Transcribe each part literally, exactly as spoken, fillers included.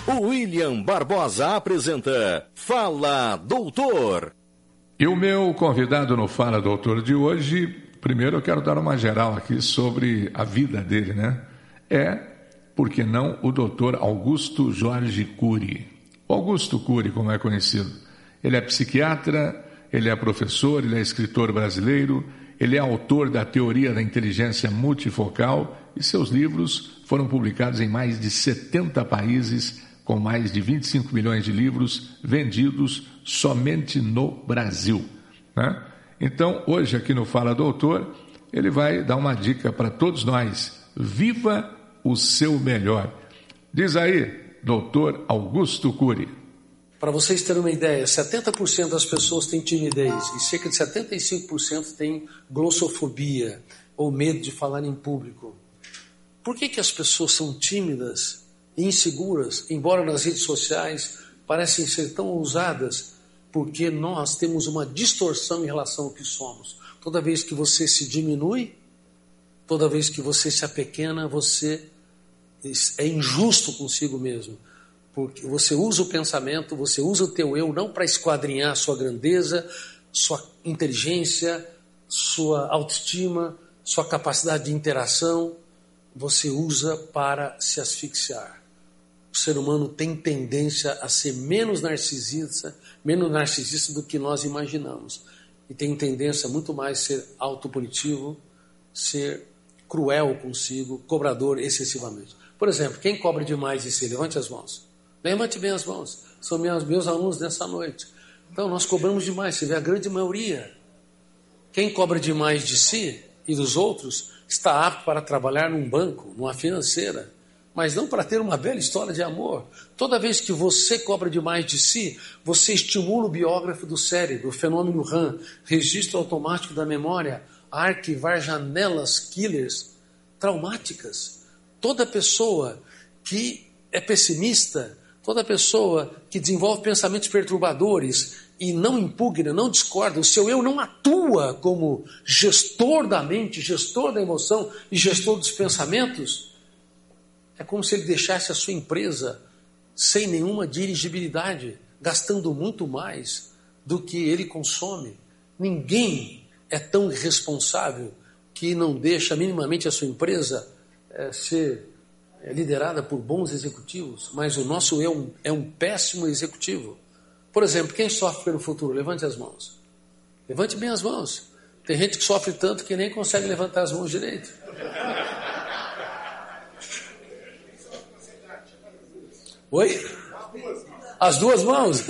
William Barbosa apresenta Fala Doutor. E o meu convidado no Fala Doutor de hoje, primeiro eu quero dar uma geral aqui sobre a vida dele, né? É, por que não, o doutor Augusto Jorge Cury. Augusto Cury, como é conhecido. Ele é psiquiatra, ele é professor, ele é escritor brasileiro, ele é autor da teoria da inteligência multifocal e seus livros foram publicados em mais de setenta países, com mais de vinte e cinco milhões de livros vendidos somente no Brasil, né? Então, hoje aqui no Fala Doutor, ele vai dar uma dica para todos nós. Viva o seu melhor. Diz aí, doutor Augusto Cury. Para vocês terem uma ideia, setenta por cento das pessoas têm timidez e cerca de setenta e cinco por cento têm glossofobia, ou medo de falar em público. Por que que as pessoas são tímidas e inseguras, embora nas redes sociais parecem ser tão ousadas? Porque nós temos uma distorção em relação ao que somos. Toda vez que você se diminui, toda vez que você se apequena, você é injusto consigo mesmo. Porque você usa o pensamento, você usa o teu eu não para esquadrinhar sua grandeza, sua inteligência, sua autoestima, sua capacidade de interação, você usa para se asfixiar. O ser humano tem tendência a ser menos narcisista, menos narcisista do que nós imaginamos. E tem tendência muito mais a ser autopunitivo, ser cruel consigo, cobrador excessivamente. Por exemplo, quem cobra demais de si? Levante as mãos. Levante bem as mãos. São meus, meus alunos nessa noite. Então, nós cobramos demais. Você vê a grande maioria. Quem cobra demais de si e dos outros está apto para trabalhar num banco, numa financeira, mas não para ter uma bela história de amor. Toda vez que você cobra demais de si, você estimula o biógrafo do cérebro, o fenômeno RAM, registro automático da memória, a arquivar janelas killers traumáticas. Toda pessoa que é pessimista, toda pessoa que desenvolve pensamentos perturbadores e não impugna, não discorda, o seu eu não atua como gestor da mente, gestor da emoção e gestor dos pensamentos, é como se ele deixasse a sua empresa sem nenhuma dirigibilidade, gastando muito mais do que ele consome. Ninguém é tão irresponsável que não deixa minimamente a sua empresa é, ser é, liderada por bons executivos, mas o nosso eu é um péssimo executivo. Por exemplo, quem sofre pelo futuro? Levante as mãos. Levante bem as mãos. Tem gente que sofre tanto que nem consegue levantar as mãos direito. Oi? As duas mãos.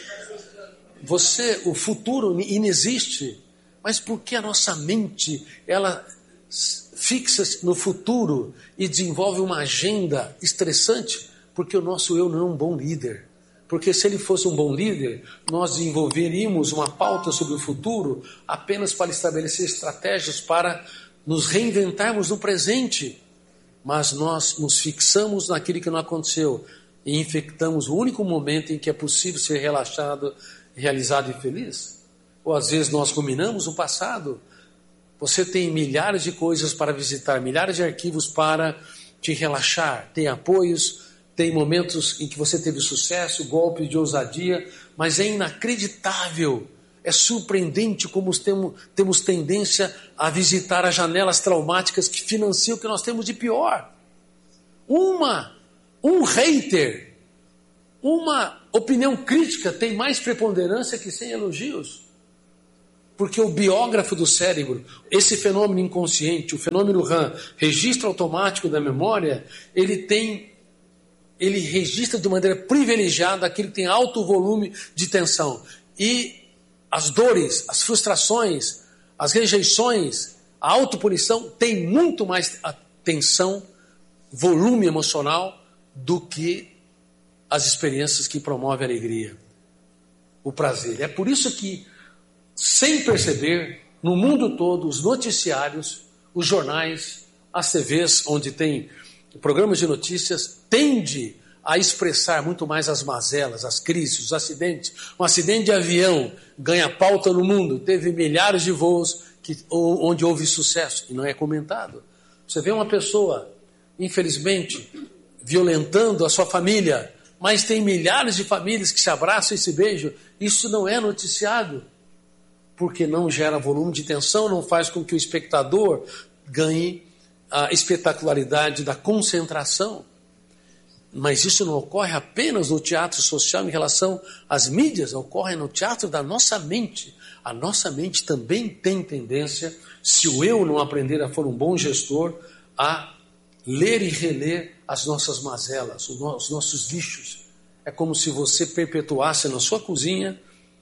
Você, o futuro inexiste. Mas por que a nossa mente, ela fixa-se no futuro e desenvolve uma agenda estressante? Porque o nosso eu não é um bom líder. Porque se ele fosse um bom líder, nós desenvolveríamos uma pauta sobre o futuro apenas para estabelecer estratégias para nos reinventarmos no presente. Mas nós nos fixamos naquilo que não aconteceu e infectamos o único momento em que é possível ser relaxado, realizado e feliz. Ou às vezes nós ruminamos o passado. Você tem milhares de coisas para visitar, milhares de arquivos para te relaxar, tem apoios, tem momentos em que você teve sucesso, golpes de ousadia, mas é inacreditável, é surpreendente como temos, temos tendência a visitar as janelas traumáticas que financiam o que nós temos de pior. Uma, um hater, uma opinião crítica tem mais preponderância que cem elogios. Porque o biógrafo do cérebro, esse fenômeno inconsciente, o fenômeno RAM, registro automático da memória, ele tem... ele registra de maneira privilegiada aquilo que tem alto volume de tensão. E as dores, as frustrações, as rejeições, a autopunição tem muito mais tensão, volume emocional do que as experiências que promovem a alegria, o prazer. É por isso que, sem perceber, no mundo todo, os noticiários, os jornais, as T Vs, onde tem programas de notícias, tende a expressar muito mais as mazelas, as crises, os acidentes. Um acidente de avião ganha pauta no mundo, teve milhares de voos que, onde houve sucesso, e não é comentado. Você vê uma pessoa, infelizmente, violentando a sua família, mas tem milhares de famílias que se abraçam e se beijam. Isso não é noticiado, porque não gera volume de tensão, não faz com que o espectador ganhe a espetacularidade da concentração. Mas isso não ocorre apenas no teatro social em relação às mídias, ocorre no teatro da nossa mente. A nossa mente também tem tendência, se o eu não aprender a for um bom gestor, a ler e reler as nossas mazelas, os nossos lixos. É como se você perpetuasse na sua cozinha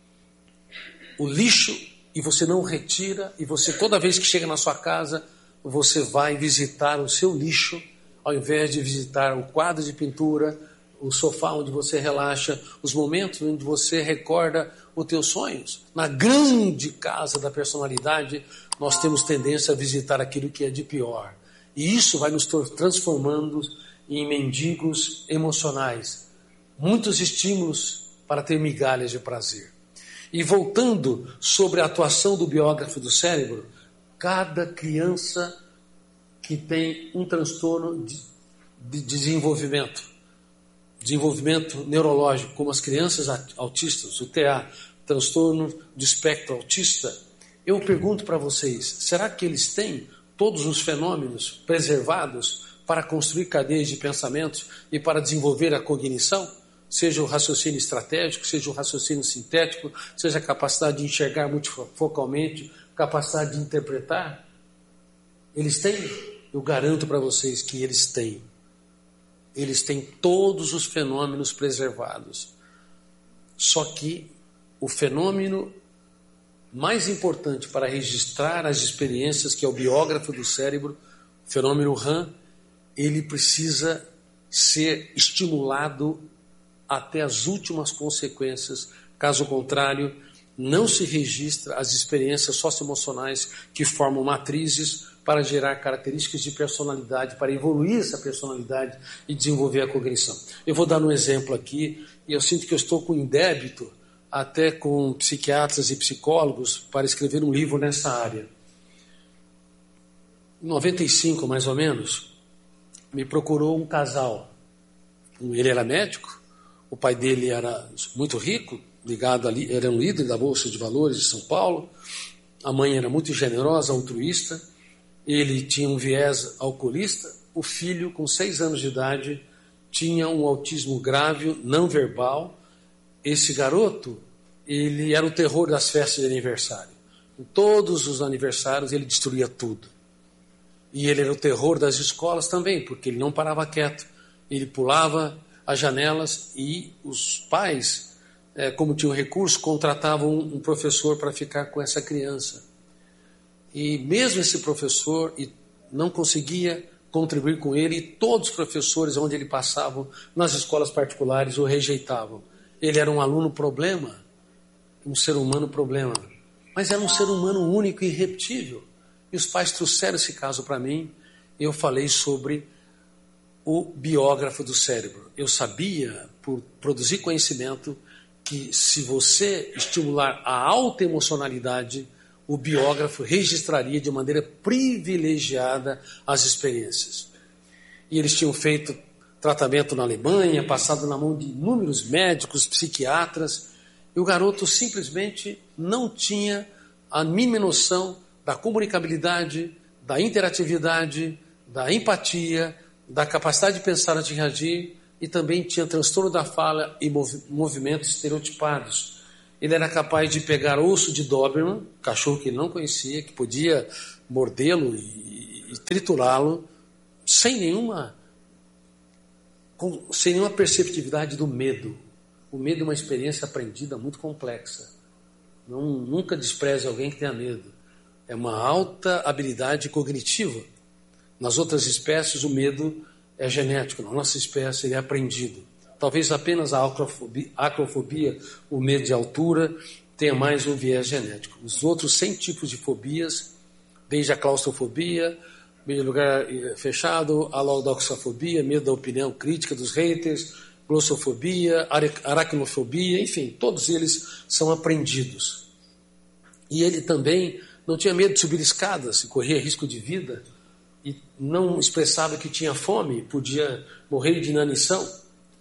o lixo e você não retira, e você toda vez que chega na sua casa, você vai visitar o seu lixo, ao invés de visitar o quadro de pintura, o sofá onde você relaxa, os momentos onde você recorda os teus sonhos. Na grande casa da personalidade, nós temos tendência a visitar aquilo que é de pior. E isso vai nos transformando em mendigos emocionais. Muitos estímulos para ter migalhas de prazer. E voltando sobre a atuação do biógrafo do cérebro, cada criança que tem um transtorno de, de desenvolvimento, desenvolvimento neurológico, como as crianças autistas, o T A, transtorno de espectro autista, eu pergunto para vocês, será que eles têm todos os fenômenos preservados para construir cadeias de pensamentos e para desenvolver a cognição? Seja o raciocínio estratégico, seja o raciocínio sintético, seja a capacidade de enxergar multifocalmente, capacidade de interpretar? Eles têm? Eu garanto para vocês que eles têm. Eles têm todos os fenômenos preservados. Só que o fenômeno mais importante para registrar as experiências, que é o biógrafo do cérebro, o fenômeno RAM, ele precisa ser estimulado até as últimas consequências. Caso contrário, não se registra as experiências socioemocionais que formam matrizes para gerar características de personalidade, para evoluir essa personalidade e desenvolver a cognição. Eu vou dar um exemplo aqui, e eu sinto que eu estou com indébito até com psiquiatras e psicólogos para escrever um livro nessa área. Em noventa e cinco, mais ou menos, me procurou um casal. Ele era médico, o pai dele era muito rico, ligado ali, era um líder da Bolsa de Valores de São Paulo, a mãe era muito generosa, altruísta, ele tinha um viés alcoolista, o filho, com seis anos de idade, tinha um autismo grave, não verbal. Esse garoto, ele era o terror das festas de aniversário. Em todos os aniversários ele destruía tudo. E ele era o terror das escolas também, porque ele não parava quieto. Ele pulava as janelas e os pais, é, como tinham recurso, contratavam um professor para ficar com essa criança. E mesmo esse professor não conseguia contribuir com ele, e todos os professores onde ele passava, nas escolas particulares, o rejeitavam. Ele era um aluno problema, um ser humano problema, mas era um ser humano único e irrepetível. E os pais trouxeram esse caso para mim, e eu falei sobre o biógrafo do cérebro. Eu sabia, por produzir conhecimento, que se você estimular a alta emocionalidade, o biógrafo registraria de maneira privilegiada as experiências. E eles tinham feito tratamento na Alemanha, passado na mão de inúmeros médicos, psiquiatras, e o garoto simplesmente não tinha a mínima noção da comunicabilidade, da interatividade, da empatia, da capacidade de pensar antes de reagir, e também tinha transtorno da fala e mov- movimentos estereotipados. Ele era capaz de pegar osso de Doberman, cachorro que ele não conhecia, que podia mordê-lo e, e triturá-lo, sem nenhuma, com, sem nenhuma perceptividade do medo. O medo é uma experiência aprendida muito complexa. Não, nunca despreze alguém que tenha medo. É uma alta habilidade cognitiva. Nas outras espécies, o medo é genético. Na nossa espécie, ele é aprendido. Talvez apenas a acrofobia, acrofobia, o medo de altura, tenha mais um viés genético. Os outros cem tipos de fobias, desde a claustrofobia, medo de lugar fechado, a laudoxafobia, medo da opinião crítica dos haters, glossofobia, aracnofobia, enfim, todos eles são aprendidos. E ele também não tinha medo de subir escadas e correr risco de vida, e não expressava que tinha fome, podia morrer de inanição.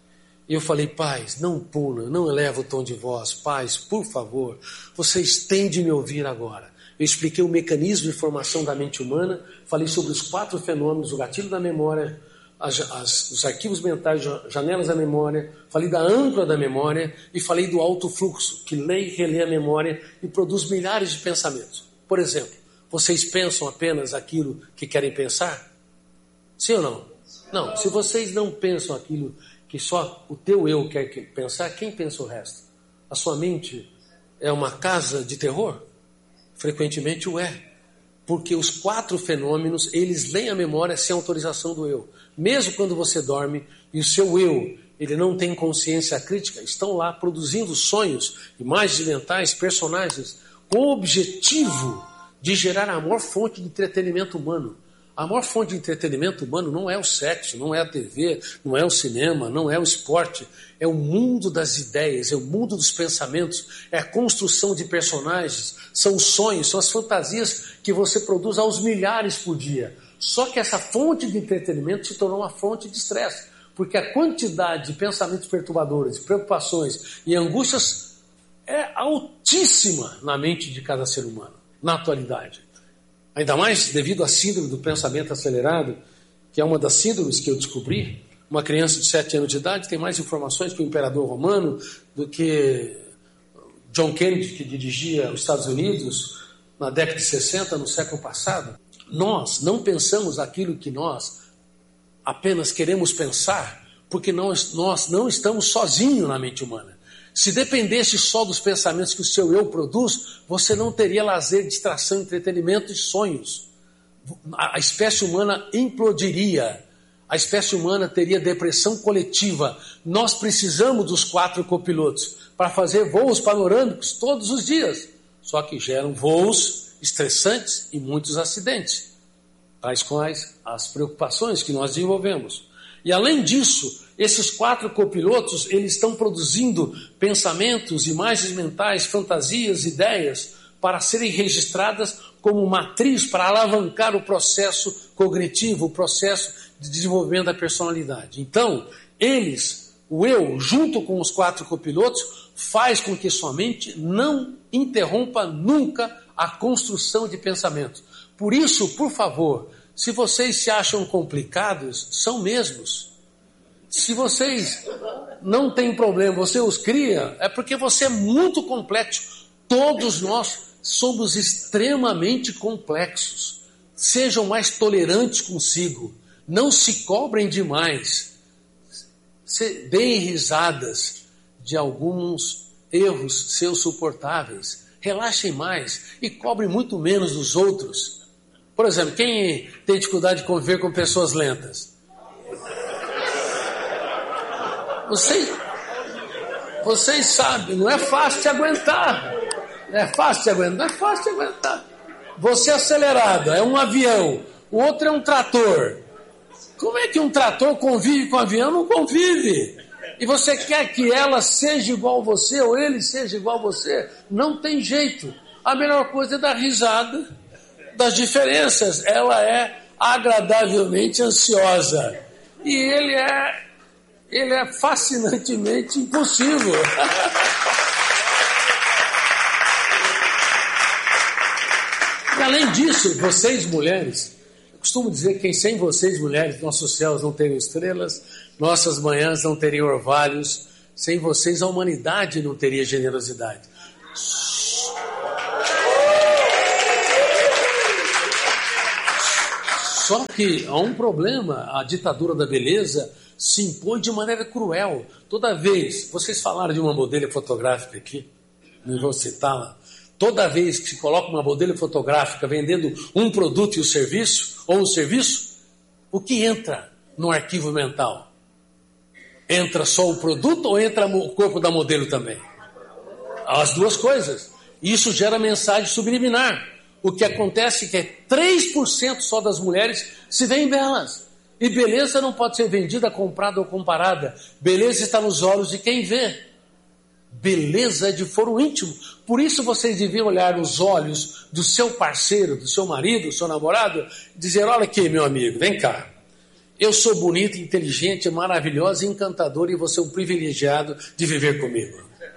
E eu falei, pais, não pula, não eleva o tom de voz. Pais, por favor, vocês têm de me ouvir agora. Eu expliquei o mecanismo de formação da mente humana, falei sobre os quatro fenômenos, o gatilho da memória, as, as, os arquivos mentais, janelas da memória, falei da âncora da memória e falei do alto fluxo, que lê e relê a memória e produz milhares de pensamentos. Por exemplo, vocês pensam apenas aquilo que querem pensar? Sim ou não? Não, se vocês não pensam aquilo que só o teu eu quer pensar, quem pensa o resto? A sua mente é uma casa de terror? Frequentemente o é. Porque os quatro fenômenos, eles leem a memória sem autorização do eu. Mesmo quando você dorme e o seu eu, ele não tem consciência crítica, estão lá produzindo sonhos, imagens mentais, personagens, com o objetivo de gerar a maior fonte de entretenimento humano. A maior fonte de entretenimento humano não é o sexo, não é a T V, não é o cinema, não é o esporte. É o mundo das ideias, é o mundo dos pensamentos, é a construção de personagens, são os sonhos, são as fantasias que você produz aos milhares por dia. Só que essa fonte de entretenimento se tornou uma fonte de estresse, porque a quantidade de pensamentos perturbadores, de preocupações e angústias é altíssima na mente de cada ser humano, na atualidade. Ainda mais devido à síndrome do pensamento acelerado, que é uma das síndromes que eu descobri. Uma criança de sete anos de idade tem mais informações que o imperador romano, do que John Kennedy, que dirigia os Estados Unidos na década de sessenta, no século passado. Nós não pensamos aquilo que nós apenas queremos pensar, porque nós, nós não estamos sozinhos na mente humana. Se dependesse só dos pensamentos que o seu eu produz, você não teria lazer, distração, entretenimento e sonhos. A espécie humana implodiria. A espécie humana teria depressão coletiva. Nós precisamos dos quatro copilotos para fazer voos panorâmicos todos os dias. Só que geram voos estressantes e muitos acidentes, tais quais as preocupações que nós desenvolvemos. E além disso, esses quatro copilotos, eles estão produzindo pensamentos, imagens mentais, fantasias, ideias, para serem registradas como matriz para alavancar o processo cognitivo, o processo de desenvolvimento da personalidade. Então, eles, o eu, junto com os quatro copilotos, faz com que sua mente não interrompa nunca a construção de pensamentos. Por isso, por favor, se vocês se acham complicados, são mesmos. Se vocês não têm problema, você os cria, é porque você é muito complexo. Todos nós somos extremamente complexos. Sejam mais tolerantes consigo. Não se cobrem demais. Deem risadas de alguns erros seus suportáveis. Relaxem mais e cobrem muito menos dos outros. Por exemplo, quem tem dificuldade de conviver com pessoas lentas? Vocês, vocês sabem, não é fácil de aguentar. Não é fácil de aguentar, não é fácil de aguentar. Você é acelerado, é um avião, o outro é um trator. Como é que um trator convive com um avião? Não convive. E você quer que ela seja igual a você, ou ele seja igual a você? Não tem jeito. A melhor coisa é dar risada das diferenças. Ela é agradavelmente ansiosa. E ele é... Ele é fascinantemente impossível. E além disso, vocês mulheres, eu costumo dizer que sem vocês mulheres, nossos céus não teriam estrelas, nossas manhãs não teriam orvalhos, sem vocês a humanidade não teria generosidade. Só que há um problema, a ditadura da beleza se impõe de maneira cruel. Toda vez, vocês falaram de uma modelo fotográfica aqui, não vou citá-la, toda vez que se coloca uma modelo fotográfica vendendo um produto e um serviço, ou um serviço, o que entra no arquivo mental? Entra só o produto ou entra o corpo da modelo também? As duas coisas. Isso gera mensagem subliminar. O que acontece é que é três por cento só das mulheres se veem belas. E beleza não pode ser vendida, comprada ou comparada. Beleza está nos olhos de quem vê. Beleza é de foro íntimo. Por isso vocês deviam olhar nos olhos do seu parceiro, do seu marido, do seu namorado, e dizer, olha aqui, meu amigo, vem cá. eu sou bonita, inteligente, maravilhosa, encantadora e você é um privilegiado de viver comigo.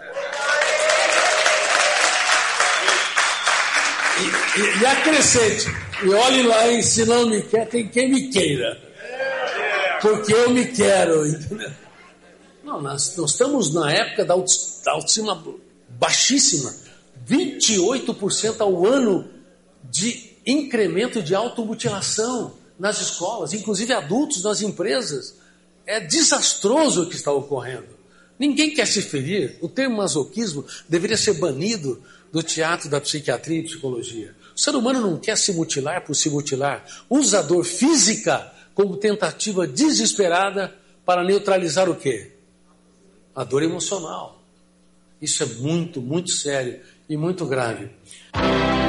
E, e, e acrescente, e olhe lá, e se não me quer, tem quem me queira. Porque eu me quero, entendeu? Não, nós, nós estamos na época da autoestima baixíssima, vinte e oito por cento ao ano de incremento de automutilação nas escolas, inclusive adultos nas empresas. É desastroso o que está ocorrendo. Ninguém quer se ferir. O termo masoquismo deveria ser banido do teatro da psiquiatria e psicologia. O ser humano não quer se mutilar por se mutilar. Usa a dor física como tentativa desesperada para neutralizar o quê? A dor emocional. Isso é muito, muito sério e muito grave.